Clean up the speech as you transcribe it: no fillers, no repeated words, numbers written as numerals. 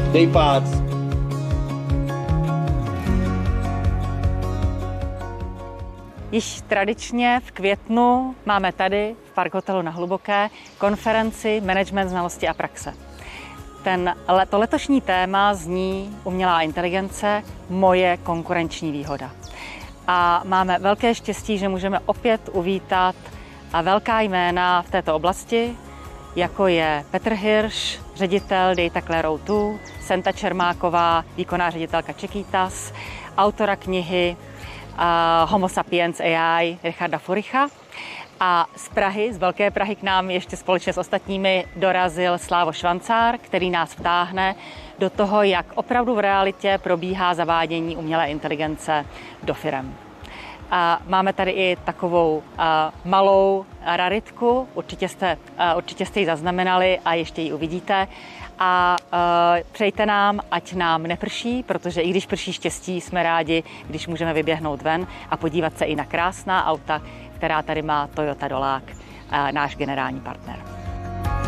Day Parts. Již tradičně v květnu máme tady v Park Hotelu na Hluboké konferenci Management znalosti a praxe. To letošní téma zní umělá inteligence, moje konkurenční výhoda. A máme velké štěstí, že můžeme opět uvítat velká jména v této oblasti, jako je Petr Hirsch, ředitel Data Claro 2, Senta Čermáková, výkonná ředitelka Čekytas, autora knihy Homo sapiens AI Richarda Furicha. A z Prahy, z Velké Prahy k nám ještě společně s ostatními dorazil Slávo Švancár, který nás vtáhne do toho, jak opravdu v realitě probíhá zavádění umělé inteligence do firem. A máme tady i takovou malou raritku, určitě jste ji zaznamenali a ještě ji uvidíte. A přejte nám, ať nám neprší, protože i když prší štěstí, jsme rádi, když můžeme vyběhnout ven a podívat se i na krásná auta, která tady má Toyota Dolák, náš generální partner.